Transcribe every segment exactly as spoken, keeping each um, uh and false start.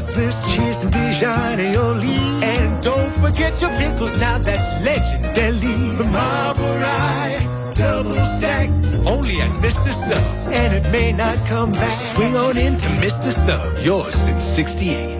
Swiss cheese and Dijon aioli. And don't forget your pickles, now that's legendary. The Marble Rye Double Stack, only at Mister Sub. And it may not come back. Swing on into Mister Sub, yours since sixty-eight.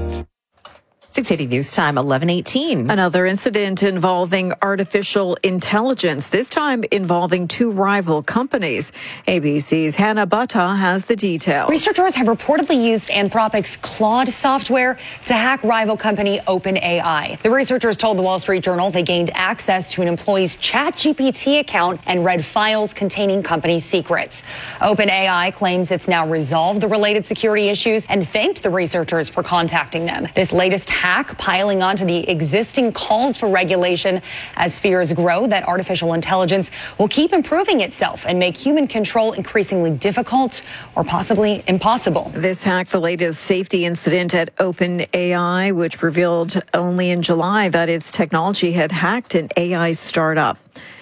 six eighty News Time, eleven eighteen. Another incident involving artificial intelligence, this time involving two rival companies. A B C's Hannah Butta has the details. Researchers have reportedly used Anthropic's Claude software to hack rival company OpenAI. The researchers told the Wall Street Journal they gained access to an employee's ChatGPT account and read files containing company secrets. OpenAI claims it's now resolved the related security issues and thanked the researchers for contacting them. This latest hack piling onto the existing calls for regulation as fears grow that artificial intelligence will keep improving itself and make human control increasingly difficult or possibly impossible. This hack, the latest safety incident at OpenAI, which revealed only in July that its technology had hacked an A I startup.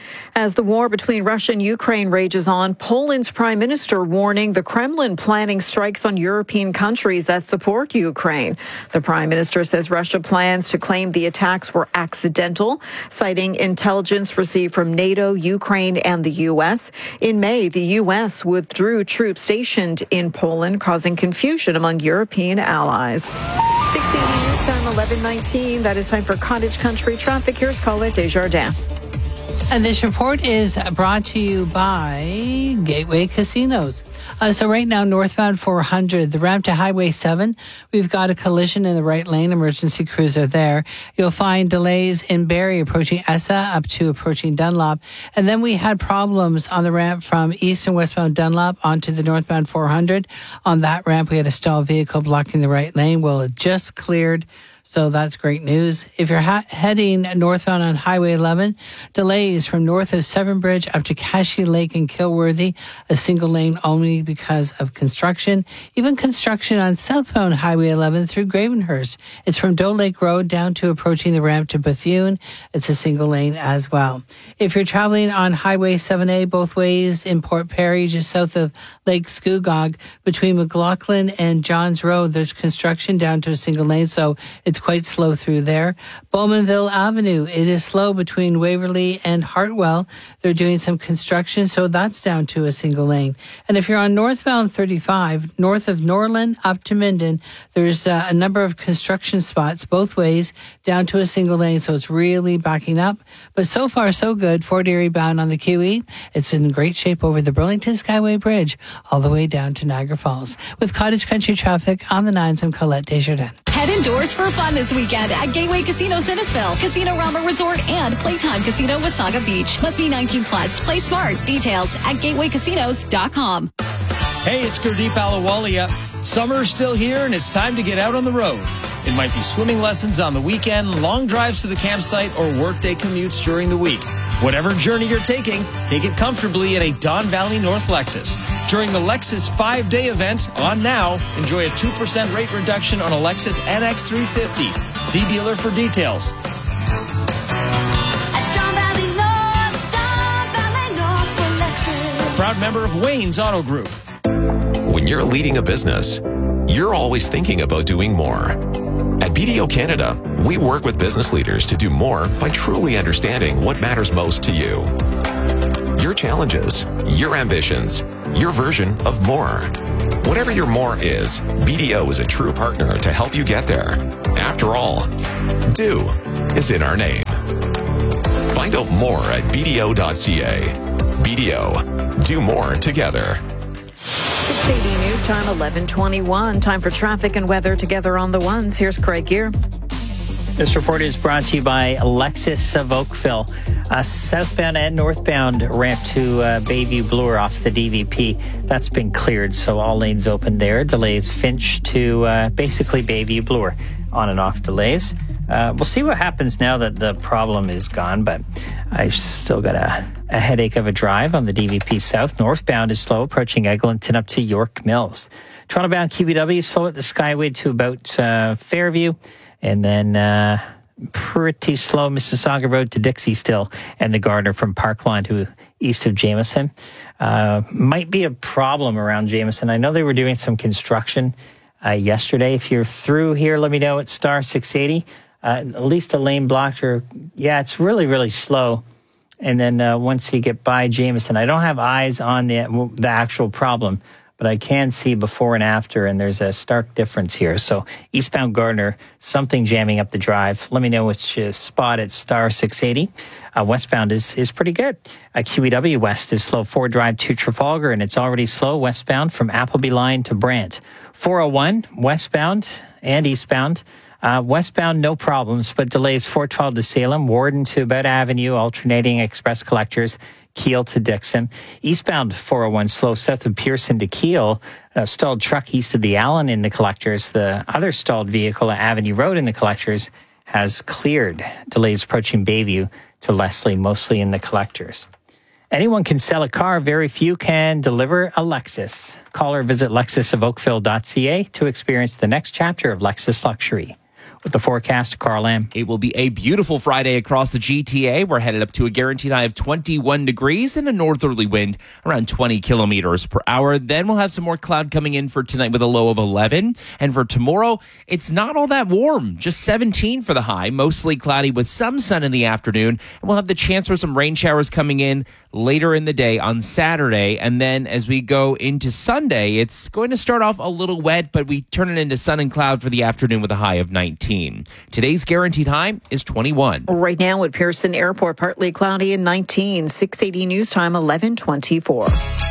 As the war between Russia and Ukraine rages on, Poland's prime minister warning the Kremlin planning strikes on European countries that support Ukraine. The prime minister says Russia plans to claim the attacks were accidental, citing intelligence received from NATO, Ukraine, and the U S. In May, the U S withdrew troops stationed in Poland, causing confusion among European allies. six eighty News Time, eleven nineteen. That is time for Cottage Country traffic. Here's Colette Desjardins. And this report is brought to you by Gateway Casinos. Uh, so right now, northbound four hundred, the ramp to Highway seven, we've got a collision in the right lane, emergency crews are there. You'll find delays in Barrie approaching Essa up to approaching Dunlop. And then we had problems on the ramp from east and westbound Dunlop onto the northbound four hundred. On that ramp, we had a stalled vehicle blocking the right lane. Well, it just cleared. So that's great news. If you're ha- heading northbound on Highway eleven, delays from north of Severn Bridge up to Cashy Lake and Kilworthy, a single lane only because of construction. Even construction on southbound Highway eleven through Gravenhurst. It's from Doe Lake Road down to approaching the ramp to Bethune. It's a single lane as well. If you're traveling on Highway seven A both ways in Port Perry, just south of Lake Scugog, between McLaughlin and Johns Road, there's construction down to a single lane, so it's quite slow through there. Bowmanville Avenue, it is slow between Waverly and Hartwell. They're doing some construction, so that's down to a single lane. And if you're on northbound thirty-five, north of Norland up to Minden, there's uh, a number of construction spots both ways down to a single lane, so it's really backing up. But so far, so good. Fort Erie bound on the Q E. It's in great shape over the Burlington Skyway Bridge, all the way down to Niagara Falls. With Cottage Country traffic on the nines, I'm Colette Desjardins. Head indoors for fun this weekend at Gateway Casino Sinnesville, Casino Rama Resort, and Playtime Casino Wasaga Beach. Must be nineteen plus. Play smart. Details at gateway casinos dot com. Hey, it's Gurdeep Ahluwalia. Summer's still here and it's time to get out on the road. It might be swimming lessons on the weekend, long drives to the campsite, or workday commutes during the week. Whatever journey you're taking, take it comfortably in a Don Valley North Lexus. During the Lexus five-day event, on now, enjoy a two percent rate reduction on a Lexus N X three fifty. See dealer for details. Proud member of Wayne's Auto Group. When you're leading a business, you're always thinking about doing more. At B D O Canada, we work with business leaders to do more by truly understanding what matters most to you. Your challenges, your ambitions, your version of more. Whatever your more is, B D O is a true partner to help you get there. After all, do is in our name. Find out more at b d o dot c a. B D O, do more together. six eighty News Time, eleven twenty-one. Time for traffic and weather together on the ones. Here's Craig Gear. This report is brought to you by Lexus of Oakville. A southbound and northbound ramp to uh, Bayview Bloor off the D V P. That's been cleared, so all lanes open there. Delays Finch to uh, basically Bayview Bloor. On and off delays. Uh, we'll see what happens now that the problem is gone, but I've still got a, a headache of a drive on the D V P South. Northbound is slow, approaching Eglinton up to York Mills. Toronto-bound Q B W slow at the Skyway to about uh, Fairview, and then uh, pretty slow Mississauga Road to Dixie still, and the Gardner from Parkland to east of Jameson. Uh, might be a problem around Jameson. I know they were doing some construction uh, yesterday. If you're through here, let me know at star six eighty. Uh, at least a lane blocked, or yeah, it's really, really slow. And then uh, once you get by Jameson, I don't have eyes on the the actual problem, but I can see before and after, and there's a stark difference here. So eastbound Gardner, something jamming up the drive. Let me know which uh, spot at star six eighty. Uh, westbound is is pretty good. Uh, Q E W West is slow. Ford Drive to Trafalgar, and it's already slow westbound from Appleby Line to Brant. four oh one westbound and eastbound. Uh, westbound, no problems, but delays four twelve to Salem, Warden to About Avenue, alternating express collectors, Kiel to Dixon. Eastbound four oh one slow south of Pearson to Kiel. A stalled truck east of the Allen in the collectors. The other stalled vehicle at Avenue Road in the collectors has cleared. Delays approaching Bayview to Leslie, mostly in the collectors. Anyone can sell a car. Very few can deliver a Lexus. Call or visit lexus of oakville dot c a to experience the next chapter of Lexus Luxury. With the forecast, Carl Lamb. It will be a beautiful Friday across the G T A. We're headed up to a guaranteed high of twenty-one degrees and a northerly wind around twenty kilometers per hour. Then we'll have some more cloud coming in for tonight with a low of eleven. And for tomorrow, it's not all that warm, just seventeen for the high, mostly cloudy with some sun in the afternoon. And we'll have the chance for some rain showers coming in later in the day on Saturday. And then as we go into Sunday, it's going to start off a little wet, but we turn it into sun and cloud for the afternoon with a high of nineteen. Today's guaranteed high is twenty-one. Right now at Pearson Airport, partly cloudy and nineteen. six eighty news time, eleven twenty-four.